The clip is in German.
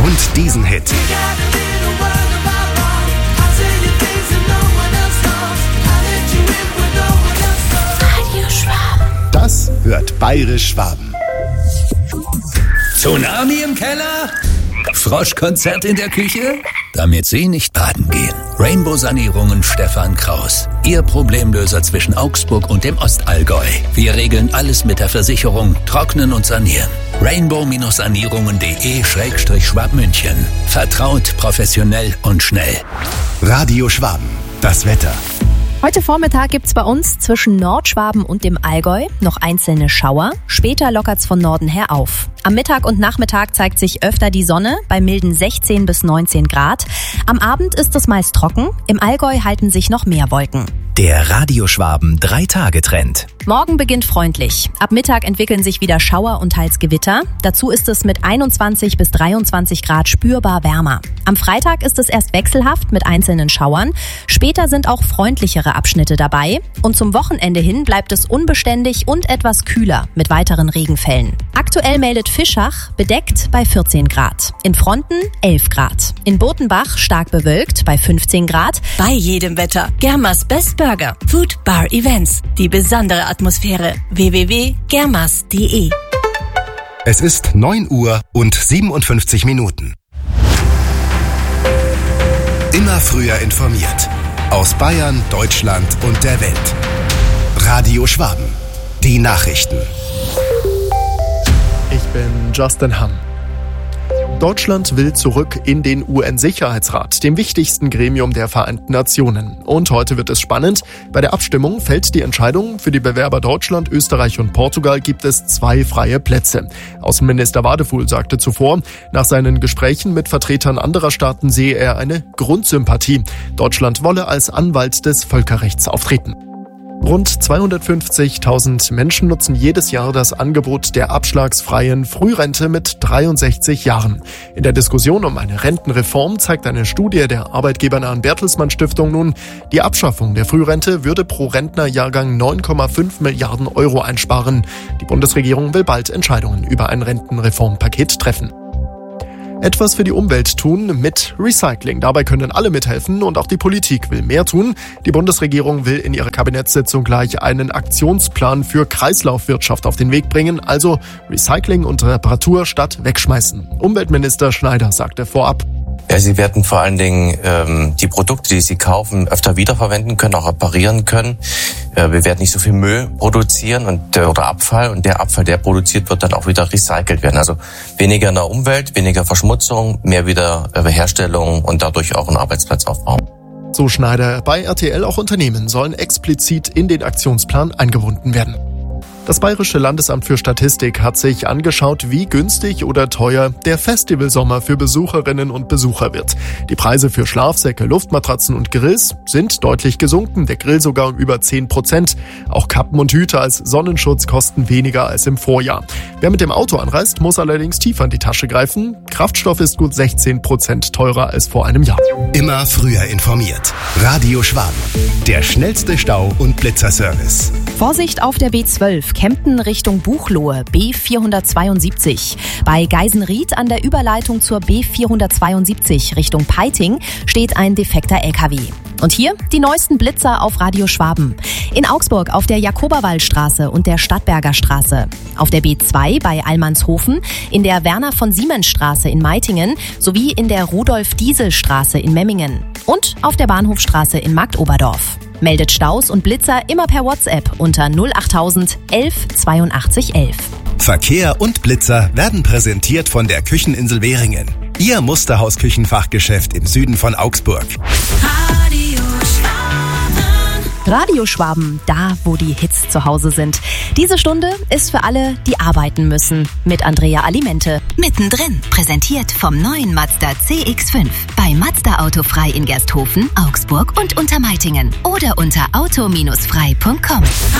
und diesen Hit. Das hört Bayerisch Schwaben. Tsunami im Keller? Froschkonzert in der Küche? Damit Sie nicht baden gehen. Rainbow Sanierungen Stefan Kraus. Ihr Problemlöser zwischen Augsburg und dem Ostallgäu. Wir regeln alles mit der Versicherung, trocknen und sanieren. rainbow-sanierungen.de/Schwabmünchen. Vertraut, professionell und schnell. Radio Schwaben. Das Wetter. Heute Vormittag gibt's bei uns zwischen Nordschwaben und dem Allgäu noch einzelne Schauer. Später lockert's von Norden her auf. Am Mittag und Nachmittag zeigt sich öfter die Sonne bei milden 16 bis 19 Grad. Am Abend ist es meist trocken. Im Allgäu halten sich noch mehr Wolken. Der Radio Schwaben 3-Tage-Trend. Morgen beginnt freundlich. Ab Mittag entwickeln sich wieder Schauer und teils Gewitter. Dazu ist es mit 21 bis 23 Grad spürbar wärmer. Am Freitag ist es erst wechselhaft mit einzelnen Schauern. Später sind auch freundlichere Abschnitte dabei. Und zum Wochenende hin bleibt es unbeständig und etwas kühler mit weiteren Regenfällen. Aktuell meldet Fischach bedeckt bei 14 Grad. In Fronten 11 Grad. In Botenbach stark bewölkt bei 15 Grad. Bei jedem Wetter. Germas Best Burger. Food Bar Events. Die besondere Atmosphäre. www.germas.de. Es ist 9 Uhr und 57 Minuten. Immer früher informiert. Aus Bayern, Deutschland und der Welt. Radio Schwaben. Die Nachrichten. Ich bin Justin Hamm. Deutschland will zurück in den UN-Sicherheitsrat, dem wichtigsten Gremium der Vereinten Nationen. Und heute wird es spannend. Bei der Abstimmung fällt die Entscheidung. Für die Bewerber Deutschland, Österreich und Portugal gibt es 2 freie Plätze. Außenminister Wadefuhl sagte zuvor, nach seinen Gesprächen mit Vertretern anderer Staaten sehe er eine Grundsympathie. Deutschland wolle als Anwalt des Völkerrechts auftreten. Rund 250.000 Menschen nutzen jedes Jahr das Angebot der abschlagsfreien Frührente mit 63 Jahren. In der Diskussion um eine Rentenreform zeigt eine Studie der arbeitgebernahen Bertelsmann Stiftung nun, die Abschaffung der Frührente würde pro Rentnerjahrgang 9,5 Milliarden Euro einsparen. Die Bundesregierung will bald Entscheidungen über ein Rentenreformpaket treffen. Etwas für die Umwelt tun mit Recycling. Dabei können alle mithelfen und auch die Politik will mehr tun. Die Bundesregierung will in ihrer Kabinettssitzung gleich einen Aktionsplan für Kreislaufwirtschaft auf den Weg bringen. Also Recycling und Reparatur statt wegschmeißen. Umweltminister Schneider sagte vorab: Ja, Sie werden vor allen Dingen die Produkte, die Sie kaufen, öfter wiederverwenden können, auch reparieren können. Wir werden nicht so viel Müll produzieren oder Abfall. Und der Abfall, der produziert wird, dann auch wieder recycelt werden. Also weniger in der Umwelt, weniger Verschmutzung, mehr Wiederherstellung und dadurch auch einen Arbeitsplatzaufbau. So Schneider. Bei RTL auch Unternehmen sollen explizit in den Aktionsplan eingebunden werden. Das Bayerische Landesamt für Statistik hat sich angeschaut, wie günstig oder teuer der Festivalsommer für Besucherinnen und Besucher wird. Die Preise für Schlafsäcke, Luftmatratzen und Grills sind deutlich gesunken, der Grill sogar um über 10%. Auch Kappen und Hüte als Sonnenschutz kosten weniger als im Vorjahr. Wer mit dem Auto anreist, muss allerdings tiefer in die Tasche greifen. Kraftstoff ist gut 16% teurer als vor einem Jahr. Immer früher informiert. Radio Schwaben. Der schnellste Stau- und Blitzerservice. Vorsicht auf der B12, Kempten Richtung Buchloe, B472. Bei Geisenried an der Überleitung zur B472 Richtung Peiting steht ein defekter LKW. Und hier die neuesten Blitzer auf Radio Schwaben. In Augsburg auf der Jakobawaldstraße und der Stadtberger Straße. Auf der B2 bei Allmannshofen, in der Werner-von-Siemens-Straße in Meitingen sowie in der Rudolf-Diesel-Straße in Memmingen. Und auf der Bahnhofstraße in Marktoberdorf. Meldet Staus und Blitzer immer per WhatsApp unter 08000 11 82 11. Verkehr und Blitzer werden präsentiert von der Kücheninsel Währingen. Ihr Musterhaus-Küchenfachgeschäft im Süden von Augsburg. Radio Schwaben, da wo die Hits zu Hause sind. Diese Stunde ist für alle, die arbeiten müssen. Mit Andrea Alimente. Mittendrin, präsentiert vom neuen Mazda CX-5. Bei Mazda Autofrei in Gersthofen, Augsburg und Untermeitingen. Oder unter auto-frei.com.